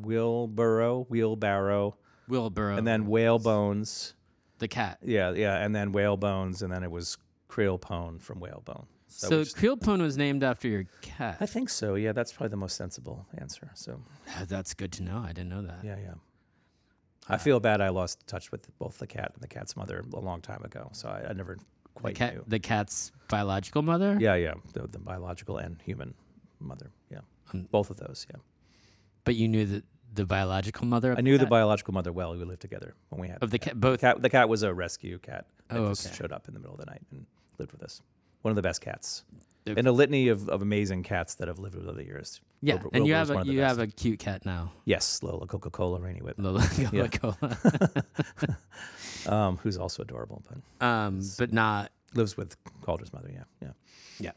Wheelbarrow, and then Whalebones. The cat. Yeah, and then Whalebones, and then it was Creelpone from Whalebone. So Creelpone was named after your cat. I think so. Yeah, that's probably the most sensible answer. So that's good to know. I didn't know that. Yeah. I feel bad. I lost touch with both the cat and the cat's mother a long time ago, so I never quite knew. The cat's biological mother? Yeah. The biological and human mother. Yeah, both of those. Yeah. But you knew the biological mother? I knew the biological mother well. We lived together when we had the cat. Both. The cat was a rescue cat that just okay. showed up in the middle of the night and lived with us. One of the best cats. And a litany of amazing cats that have lived with over the years. Yeah, and you have a cute cat now. Yes, Lola Coca-Cola Rainy Whip. Lola Coca-Cola. Who's also adorable. But not... Lives with Calder's mother, yeah.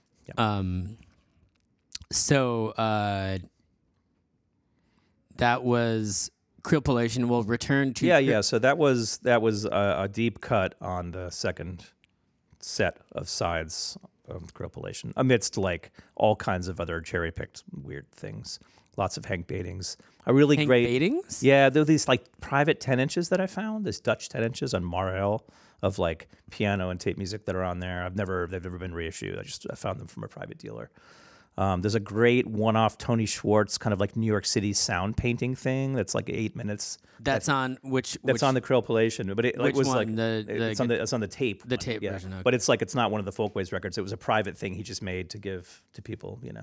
So that was Creelpolation. We'll return to... Yeah, so that was a deep cut on the second set of sides of Creelpolation, amidst like all kinds of other cherry-picked weird things. Lots of Hank Batings. A really Hank great... Batings? Yeah, there are these like private 10 inches that I found, this Dutch 10 inches on Marel of like piano and tape music that are on there. They've never been reissued. I found them from a private dealer. There's a great one-off Tony Schwartz kind of like New York City sound painting thing that's like 8 minutes. That's on which? That's on the Creelpolation, but it was one? like it's on the tape. The tape version, okay. But it's like it's not one of the Folkways records. It was a private thing he just made to give to people, you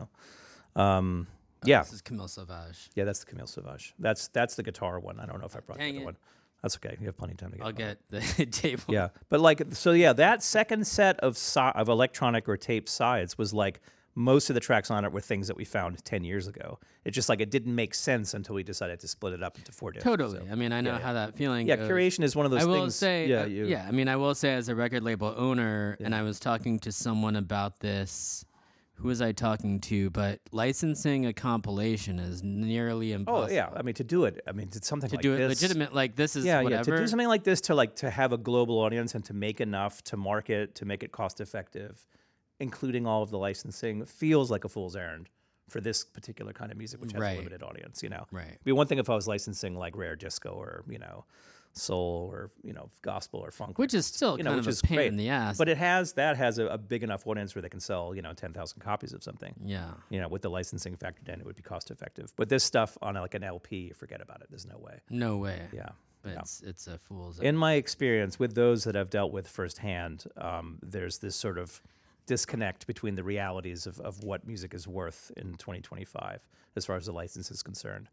know. This is Camille Sauvage. Yeah, that's the Camille Sauvage. That's the guitar one. I don't know if I brought the other one. That's okay. You have plenty of time to get. I'll get the tape one. Yeah, but that second set of electronic or tape sides was like. Most of the tracks on it were things that we found 10 years ago. It's just like it didn't make sense until we decided to split it up into 4 discs. Totally. So, I mean, I know how that feeling goes. goes. Curation is one of those things. I will say, I mean, I will say as a record label owner, and I was talking to someone about this. Who was I talking to? But licensing a compilation is nearly impossible. Oh, yeah. I mean, to do it, it's something like this. To do it legitimate, like this is whatever. Yeah, to do something like this, to have a global audience and to make enough to market, to make it cost effective, including all of the licensing, feels like a fool's errand for this particular kind of music, which has a limited audience, you know. Right. It'd be one thing if I was licensing like rare disco or, you know, soul or, you know, gospel or funk. Which is still kind of a pain in the ass. But that has a big enough audience where they can sell, you know, 10,000 copies of something. Yeah. You know, with the licensing factored in, it would be cost effective. But this stuff on like an LP, forget about it. There's no way. No way. Yeah. But it's a fool's errand. In my experience with those that I've dealt with firsthand, there's this sort of disconnect between the realities of what music is worth in 2025 as far as the license is concerned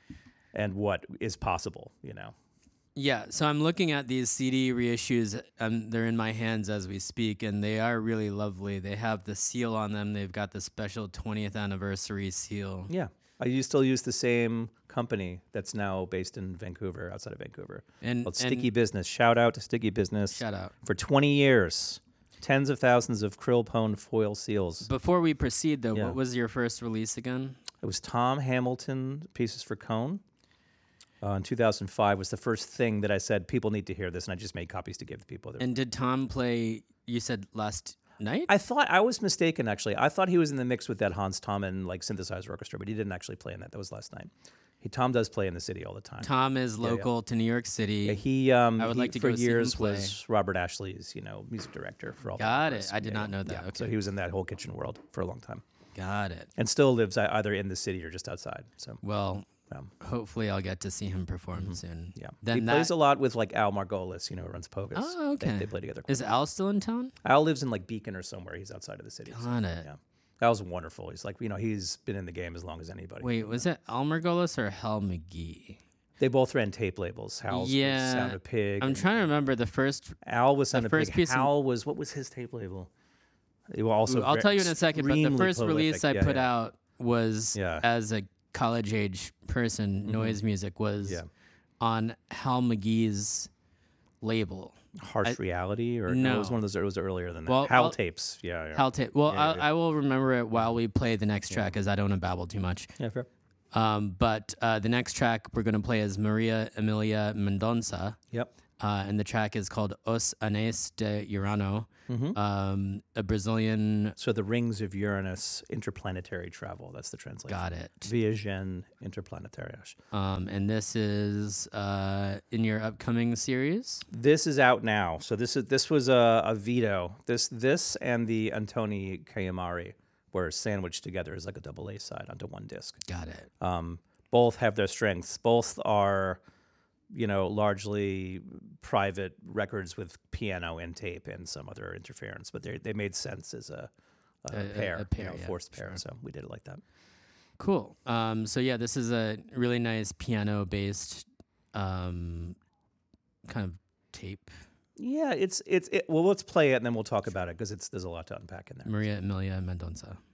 and what is possible, you know. Yeah, so I'm looking at these CD reissues. They're in my hands as we speak, and they are really lovely. They have the seal on them. They've got the special 20th anniversary seal. Yeah. I still use the same company that's now based in Vancouver, outside of Vancouver, called Sticky Business. Shout out to Sticky Business. Shout out. For 20 years. Tens of thousands of Creelpone foil seals. Before we proceed, though, what was your first release again? It was Tom Hamilton, Pieces for Cone. In 2005 was the first thing that I said, people need to hear this, and I just made copies to give to people. And did Tom play, you said last night? I was mistaken, actually. I thought he was in the mix with that Hans Thomann like synthesizer orchestra, but he didn't actually play in that. That was last night. Tom does play in the city all the time. Tom is local to New York City. Yeah, he I would like to for go years see him play. Was Robert Ashley's, you know, music director for all. Got it. I did not know that. Yeah. Okay. So he was in that whole kitchen world for a long time. Got it. And still lives either in the city or just outside. So hopefully I'll get to see him perform soon. Yeah. Then he plays a lot with like Al Margolis, you know, who runs Pogus. Oh, okay. They play together. Is Al still in town? Al lives in like Beacon or somewhere. He's outside of the city. Got it. Yeah. Al's wonderful. He's like, you know, he's been in the game as long as anybody. Wait, was it Al Margolis or Hal McGee? They both ran tape labels. Hal's was Sound of Pig. I'm trying to remember the first. Al was Sound of Pig. piece Hal was, what was his tape label? It was also I'll tell you in a second, but the first prolific. release I put out was as a college age person, noise music was on Hal McGee's label. Harsh Reality? Or no. It was one of those, it was earlier than that. Well, Hal tapes. Yeah. Hal tape. Well, I will remember it while we play the next track, as I don't want to babble too much. Yeah, fair. But the next track we're going to play is Maria Emilia Mendonça. Yep. and the track is called Os Anéis de Urano, a Brazilian. So the Rings of Uranus, interplanetary travel. That's the translation. Got it. Viagem interplanetárias. And this is in your upcoming series. This is out now. So this was a veto. This and the Antoni Kayamari were sandwiched together as like a double A side onto one disc. Got it. Both have their strengths. Both are, largely private records with piano and tape and some other interference, but they made sense as a pair, forced pair. So we did it like that. Cool. So yeah, this is a really nice piano-based kind of tape. Yeah, well, let's play it and then we'll talk about it because there's a lot to unpack in there. Maria Emilia Mendonça.